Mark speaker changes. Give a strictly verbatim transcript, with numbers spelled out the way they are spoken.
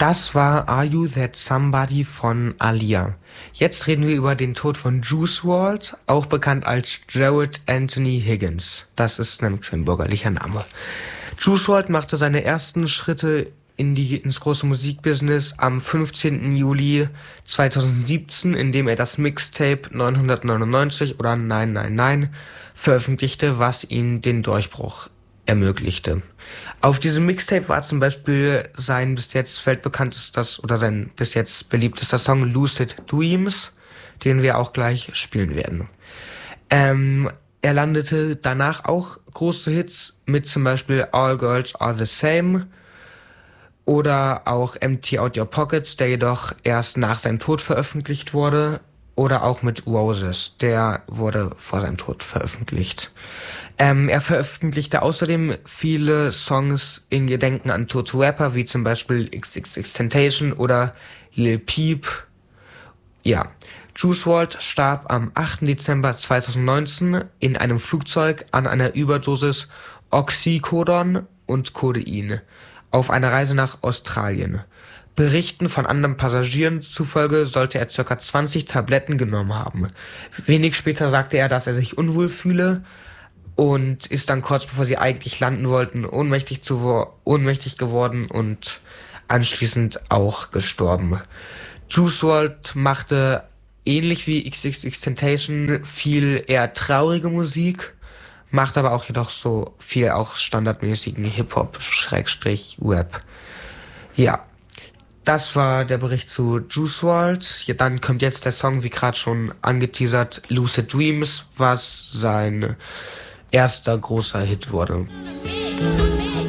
Speaker 1: Das war Are You That Somebody von Aaliyah. Jetzt reden wir über den Tod von Juice world, auch bekannt als Jarrett Anthony Higgins. Das ist nämlich sein bürgerlicher Name. Juice world machte seine ersten Schritte in die, ins große Musikbusiness am fünfzehnten Juli zweitausendsiebzehn, indem er das Mixtape neunhundertneunundneunzig oder neun neun neun veröffentlichte, was ihm den Durchbruch ermöglichte. Auf diesem Mixtape war zum Beispiel sein bis jetzt weltbekanntestes oder sein bis jetzt beliebtester Song Lucid Dreams, den wir auch gleich spielen werden. Ähm, er landete danach auch große Hits mit zum Beispiel All Girls Are the Same oder auch Empty Out Your Pockets, der jedoch erst nach seinem Tod veröffentlicht wurde, oder auch mit Roses, der wurde vor seinem Tod veröffentlicht. Ähm, er veröffentlichte außerdem viele Songs in Gedenken an tote Rapper, wie zum Beispiel XXXTentacion oder Lil Peep. Ja, Juice world starb am achten Dezember zweitausendneunzehn in einem Flugzeug an einer Überdosis Oxycodon und Codein auf einer Reise nach Australien. Berichten von anderen Passagieren zufolge sollte er ca. zwanzig Tabletten genommen haben. Wenig später sagte er, dass er sich unwohl fühle und ist dann kurz bevor sie eigentlich landen wollten, ohnmächtig, zu, ohnmächtig geworden und anschließend auch gestorben. Juice world machte ähnlich wie XXXTentacion viel eher traurige Musik, macht aber auch jedoch so viel auch standardmäßigen Hip-Hop-Rap. Ja, das war der Bericht zu Juice world. Ja, dann kommt jetzt der Song, wie gerade schon angeteasert, Lucid Dreams, was sein erster großer Hit wurde.